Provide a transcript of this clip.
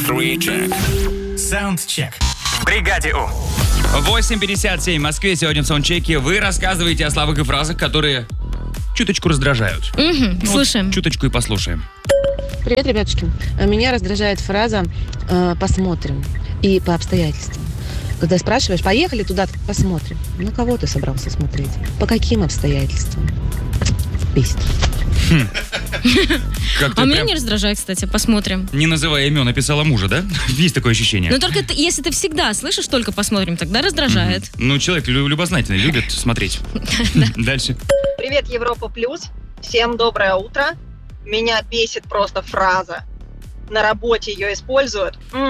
Саундчек. В бригаде У. 8:57 в Москве. Сегодня в саундчеке вы рассказываете о словах и фразах, которые чуточку раздражают. Слушаем. Чуточку и послушаем. Привет, ребятушки. Меня раздражает фраза «посмотрим» и «по обстоятельствам». Когда спрашиваешь, поехали туда, посмотрим. Ну, кого ты собрался смотреть? По каким обстоятельствам? Бесит. Как-то А меня прям, не раздражает, кстати, посмотрим. не называя имен, написала мужа, да? Есть такое ощущение? Но только если ты всегда слышишь только посмотрим, тогда раздражает. Ну, человек любознательный, любит смотреть. Дальше. Привет, Европа Плюс. Всем доброе утро. Меня бесит просто фраза. На работе ее используют.